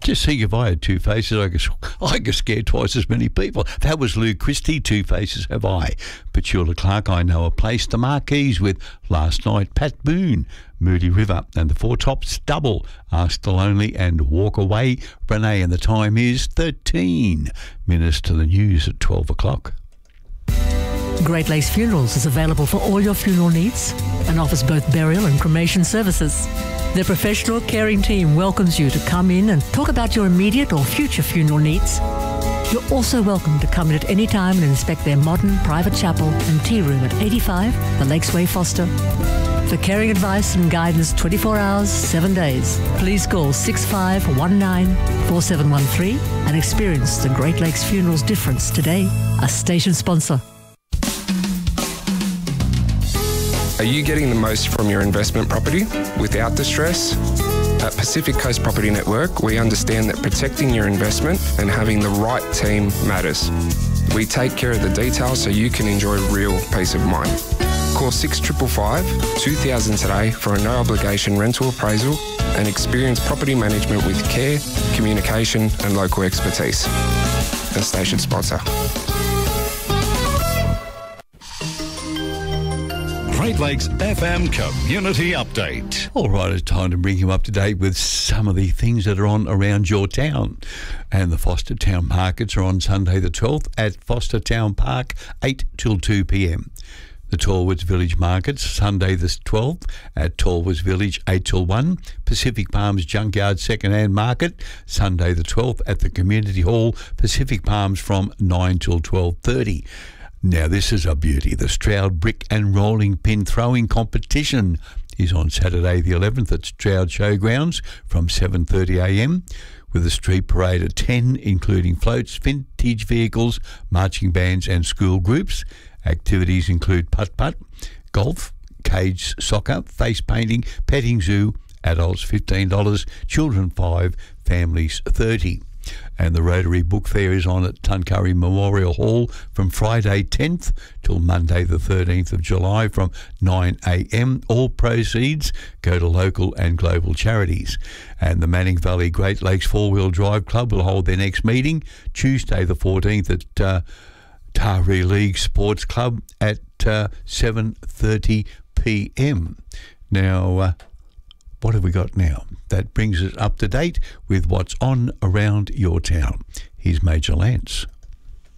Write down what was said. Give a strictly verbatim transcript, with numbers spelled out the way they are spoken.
Just think, if I had two faces, I could, I could scare twice as many people. That was Lou Christie, Two Faces Have I. Petula Clark, I Know a Place. The Marquees with Last Night. Pat Boone, Moody River. And the Four Tops double, Ask the Lonely and Walk Away. Renee, and the time is thirteen minutes to the news at twelve o'clock. Great Lakes Funerals is available for all your funeral needs and offers both burial and cremation services. Their professional, caring team welcomes you to come in and talk about your immediate or future funeral needs. You're also welcome to come in at any time and inspect their modern private chapel and tea room at eighty-five The Lakes Way, Foster. For caring advice and guidance twenty-four hours, seven days, please call six five one nine four seven one three and experience the Great Lakes Funerals difference today. A station sponsor. Are you getting the most from your investment property without the stress? At Pacific Coast Property Network, we understand that protecting your investment and having the right team matters. We take care of the details so you can enjoy real peace of mind. Call six five five five two thousand today for a no-obligation rental appraisal and experience property management with care, communication and local expertise. A station sponsor. Great Lakes F M Community Update. All right, it's time to bring you up to date with some of the things that are on around your town. And the Foster Town Markets are on Sunday the twelfth at Foster Town Park, eight till two p m. The Tallwoods Village Markets, Sunday the twelfth at Tallwoods Village, eight till one. Pacific Palms Junkyard Second-Hand Market, Sunday the twelfth at the Community Hall, Pacific Palms, from nine till twelve thirty. Now, this is a beauty. The Stroud Brick and Rolling Pin Throwing Competition is on Saturday the eleventh at Stroud Showgrounds from seven thirty a m with a street parade at ten, including floats, vintage vehicles, marching bands and school groups. Activities include putt-putt, golf, cage soccer, face painting, petting zoo, adults fifteen dollars, children five dollars, families thirty dollars. And the Rotary Book Fair is on at Tuncurry Memorial Hall from Friday tenth till Monday the thirteenth of July from nine a m. All proceeds go to local and global charities. And the Manning Valley Great Lakes Four-Wheel Drive Club will hold their next meeting Tuesday the fourteenth at uh, Taree League Sports Club at uh, seven thirty p m. Now, uh, what have we got now? That brings us up to date with what's on around your town. Here's Major Lance.